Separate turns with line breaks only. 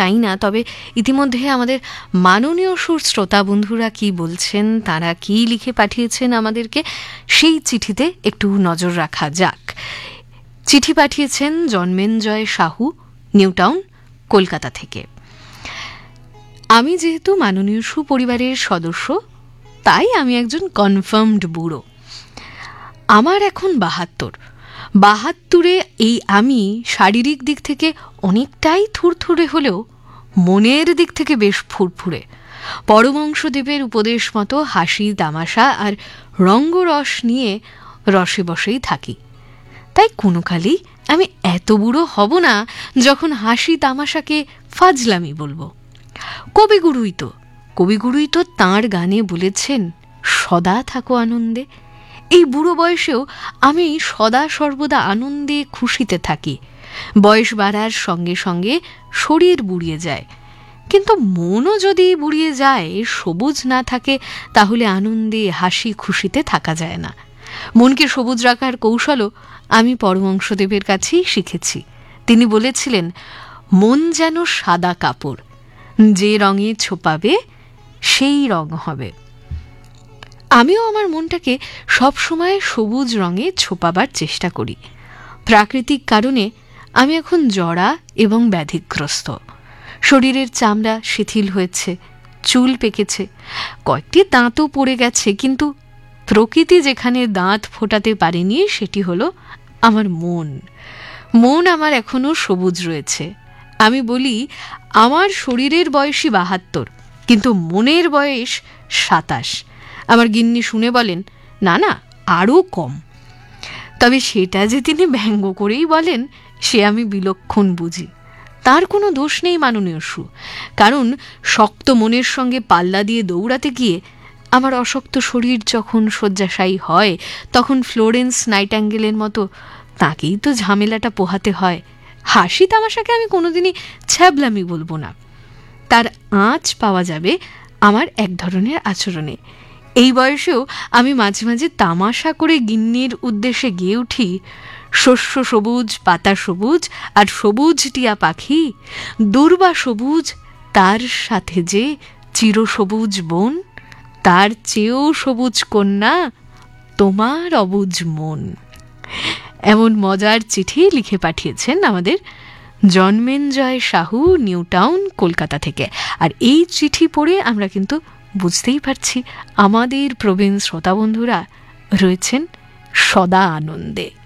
চাই না, তবে ইতিমধ্যে আমাদের মাননীয় সুর শ্রোতা বন্ধুরা কি বলছেন, তারা কি লিখে পাঠিয়েছেন আমাদেরকে, সেই চিঠিতে একটু নজর রাখা যাক। চিঠি পাঠিয়েছেন জন্মেঞ্জয় সাহু, নিউ টাউন, কলকাতা থেকে। আমি যেহেতু মাননীয় সুপরিবারের সদস্য, তাই আমি একজন কনফার্মড বুড়ো। আমার এখন ৭২ এই আমি শারীরিক দিক থেকে অনেকটাই থুরথুরে হলেও মনের দিক থেকে বেশ ফুরফুরে। পরমহংসদেবের উপদেশ মতো হাসি তামাশা আর রঙ্গরস নিয়ে রসে বসেই থাকি। তাই কোনো কালেই আমি এত বুড়ো হব না যখন হাসি তামাশাকে ফাজলামি বলবো। কবিগুরুই তো তাঁর গানে বলেছেন, সদা থাকো আনন্দে। এই বুড়ো বয়সেও আমি সদা সর্বদা আনন্দে খুশিতে থাকি। বয়স বাড়ার সঙ্গে সঙ্গে শরীর বুড়িয়ে যায়, কিন্তু মনও যদি বুড়িয়ে যায়, সবুজ না থাকে, তাহলে আনন্দে হাসি খুশিতে থাকা যায় না। মনকে সবুজ রাখার কৌশলও আমি পরমহংসদেবের কাছেই শিখেছি। তিনি বলেছিলেন, মন যেন সাদা কাপড়, যে রঙে ছোপাবে সেই রঙ হবে। আমিও আমার মনটাকে সবসময় সবুজ রঙে ছোপাবার চেষ্টা করি। প্রাকৃতিক কারণে আমি এখন জরা এবং ব্যাধিগ্রস্ত। শরীরের চামড়া শিথিল হয়েছে, চুল পেকেছে, কয়েকটি দাঁতও পড়ে গেছে, কিন্তু প্রকৃতি যেখানে দাঁত ফোটাতে পারেনি সেটি হলো আমার মন আমার এখনো সবুজ রয়েছে। আমি বলি, আমার শরীরের বয়সই ৭২, কিন্তু মনের বয়স ২৭। আমার গিন্নি শুনে বলেন, না না, আরও কম। তবে সেটা যে তিনি ব্যঙ্গ করেই বলেন, সে আমি বিলক্ষণ বুঝি। তার কোনো দোষ নেই মাননীয় সু, কারণ শক্ত মনের সঙ্গে পাল্লা দিয়ে দৌড়াতে গিয়ে আমার অশক্ত শরীর যখন শয্যাশায়ী হয়, তখন ফ্লোরেন্স নাইটাঙ্গেলের মতো তাকেই তো ঝামেলাটা পোহাতে হয়। হাসি তামাশাকে আমি কোনোদিনই ছ্যাবলামি বলবো না। তার আঁচ পাওয়া যাবে আমার এক ধরনের আচরণে। এই বয়সেও আমি মাঝে মাঝে তামাশা করে গিন্নির উদ্দেশ্যে গেয়ে উঠি, শস্য সবুজ, পাতা সবুজ, আর সবুজ টিয়া পাখি, দুর্বা সবুজ, তার সাথে যে চিরসবুজ বন, তার চেয়েও সবুজ কন্যা তোমার অবুজ মন। এমন মজার চিঠি লিখে পাঠিয়েছেন আমাদের জন্মেঞ্জয় সাহু, নিউ টাউন, কলকাতা থেকে। আর এই চিঠি পড়ে আমরা কিন্তু বুঝতেই পারছি আমাদের প্রবীণ শ্রোতা বন্ধুরা রয়েছেন সদা আনন্দে।